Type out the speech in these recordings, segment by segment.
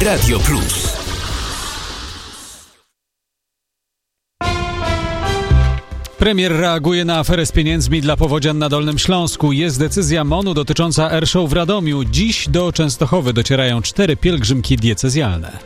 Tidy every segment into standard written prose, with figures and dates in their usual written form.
Radio Plus. Premier reaguje na aferę z pieniędzmi dla powodzian na Dolnym Śląsku. Jest decyzja MON-u dotycząca airshow w Radomiu. Dziś do Częstochowy docierają 4 pielgrzymki diecezjalne.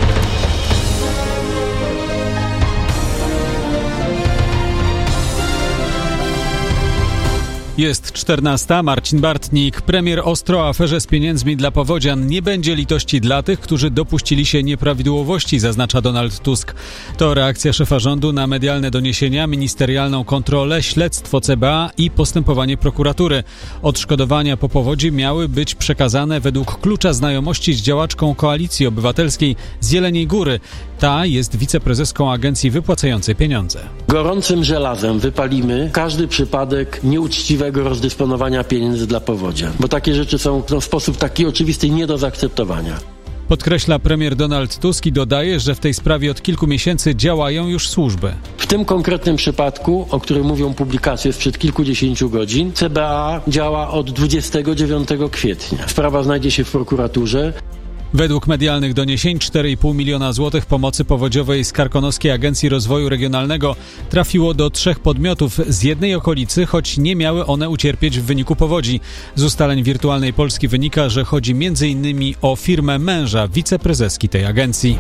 Jest 14. Marcin Bartnik. Premier ostro o aferze z pieniędzmi dla powodzian. Nie będzie litości dla tych, którzy dopuścili się nieprawidłowości, zaznacza Donald Tusk. To reakcja szefa rządu na medialne doniesienia, ministerialną kontrolę, śledztwo CBA i postępowanie prokuratury. Odszkodowania po powodzi miały być przekazane według klucza znajomości z działaczką Koalicji Obywatelskiej z Jeleniej Góry. Ta jest wiceprezeską agencji wypłacającej pieniądze. Gorącym żelazem wypalimy każdy przypadek nieuczciwego rozdysponowania pieniędzy dla powodzian, bo takie rzeczy są w sposób taki oczywisty nie do zaakceptowania. Podkreśla premier Donald Tusk i dodaje, że w tej sprawie od kilku miesięcy działają już służby. W tym konkretnym przypadku, o którym mówią publikacje sprzed kilkudziesięciu godzin, CBA działa od 29 kwietnia. Sprawa znajdzie się w prokuraturze. Według medialnych doniesień 4,5 miliona złotych pomocy powodziowej z Karkonoskiej Agencji Rozwoju Regionalnego trafiło do 3 podmiotów z jednej okolicy, choć nie miały one ucierpieć w wyniku powodzi. Z ustaleń Wirtualnej Polski wynika, że chodzi m.in. o firmę męża wiceprezeski tej agencji.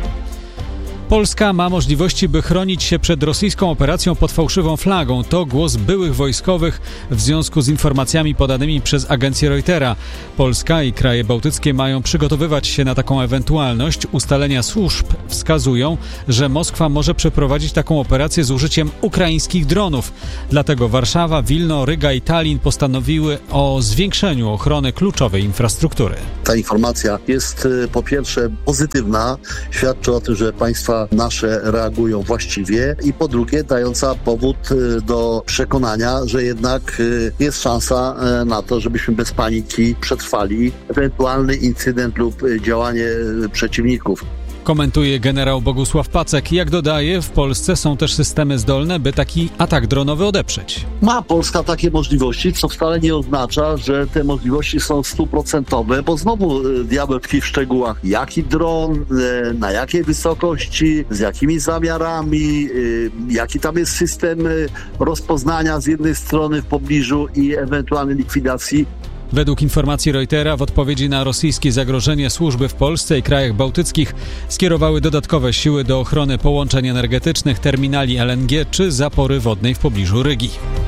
Polska ma możliwości, by chronić się przed rosyjską operacją pod fałszywą flagą. To głos byłych wojskowych w związku z informacjami podanymi przez agencję Reutera. Polska i kraje bałtyckie mają przygotowywać się na taką ewentualność. Ustalenia służb wskazują, że Moskwa może przeprowadzić taką operację z użyciem ukraińskich dronów. Dlatego Warszawa, Wilno, Ryga i Tallin postanowiły o zwiększeniu ochrony kluczowej infrastruktury. Ta informacja jest po pierwsze pozytywna, świadczy o tym, że państwa nasze reagują właściwie i po drugie dająca powód do przekonania, że jednak jest szansa na to, żebyśmy bez paniki przetrwali ewentualny incydent lub działanie przeciwników. Komentuje generał Bogusław Pacek. Jak dodaje, w Polsce są też systemy zdolne, by taki atak dronowy odeprzeć. Ma Polska takie możliwości, co wcale nie oznacza, że te możliwości są 100%, bo znowu diabeł tkwi w szczegółach. Jaki dron, na jakiej wysokości, z jakimi zamiarami, jaki tam jest system rozpoznania z jednej strony w pobliżu i ewentualnej likwidacji. Według informacji Reutera w odpowiedzi na rosyjskie zagrożenie służby w Polsce i krajach bałtyckich skierowały dodatkowe siły do ochrony połączeń energetycznych, terminali LNG czy zapory wodnej w pobliżu Rygi.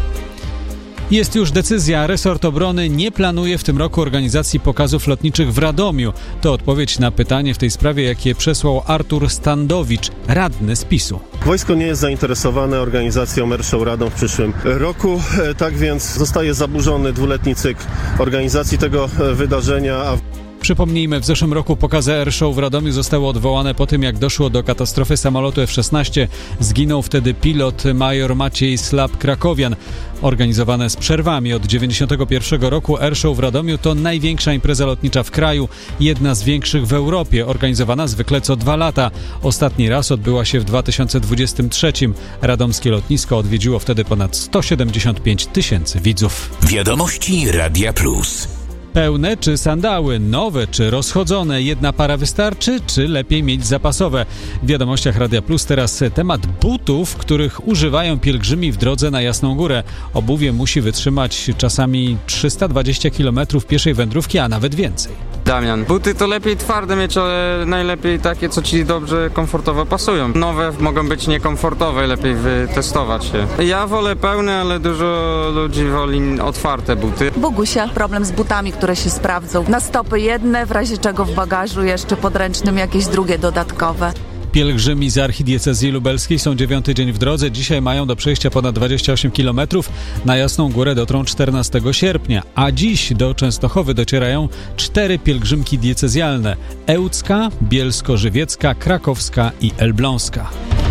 Jest już decyzja. Resort Obrony nie planuje w tym roku organizacji pokazów lotniczych w Radomiu. To odpowiedź na pytanie w tej sprawie, jakie przesłał Artur Standowicz, radny z PiS-u. Wojsko nie jest zainteresowane organizacją Airshow Radom w przyszłym roku, tak więc zostaje zaburzony 2-letni cykl organizacji tego wydarzenia. Przypomnijmy, w zeszłym roku pokazy airshow w Radomiu zostały odwołane po tym, jak doszło do katastrofy samolotu F-16. Zginął wtedy pilot major Maciej Slap-Krakowian. Organizowane z przerwami od 1991 roku airshow w Radomiu to największa impreza lotnicza w kraju, jedna z większych w Europie, organizowana zwykle co 2 lata. Ostatni raz odbyła się w 2023. Radomskie lotnisko odwiedziło wtedy ponad 175 000 widzów. Wiadomości Radia Plus. Pełne czy sandały, nowe czy rozchodzone, jedna para wystarczy, czy lepiej mieć zapasowe? W wiadomościach Radia Plus teraz temat butów, których używają pielgrzymi w drodze na Jasną Górę. Obuwie musi wytrzymać czasami 320 km pieszej wędrówki, a nawet więcej. Damian, buty to lepiej twarde mieć, ale najlepiej takie, co ci dobrze, komfortowo pasują. Nowe mogą być niekomfortowe, lepiej wytestować je. Ja wolę pełne, ale dużo ludzi woli otwarte buty. Bogusia, problem z butami, które się sprawdzą. Na stopy jedne, w razie czego w bagażu jeszcze podręcznym jakieś drugie dodatkowe. Pielgrzymi z archidiecezji lubelskiej są 9. dzień w drodze. Dzisiaj mają do przejścia ponad 28 km. Na Jasną Górę dotrą 14 sierpnia. A dziś do Częstochowy docierają 4 pielgrzymki diecezjalne. Ełcka, Bielsko-Żywiecka, Krakowska i Elbląska.